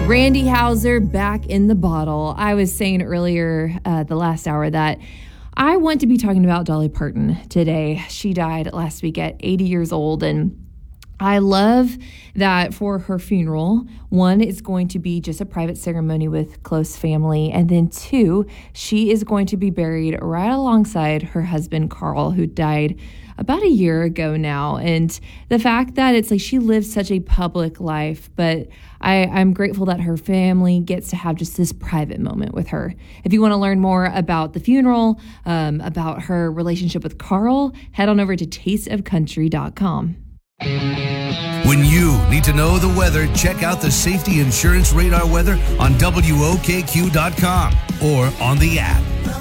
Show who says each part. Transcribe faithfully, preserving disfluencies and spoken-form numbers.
Speaker 1: Randy Houser back in the bottle. I was saying earlier, uh, the last hour, that I want to be talking about Dolly Parton today. She died last week at eighty years old, and I love that for her funeral, one, it's going to be just a private ceremony with close family. And then two, she is going to be buried right alongside her husband, Carl, who died about a year ago now. And the fact that it's like she lived such a public life, but I, I'm grateful that her family gets to have just this private moment with her. If you want to learn more about the funeral, um, about her relationship with Carl, head on over to taste of country dot com.
Speaker 2: When you need to know the weather, check out the Safety Insurance Radar weather on W O K Q dot com or on the app.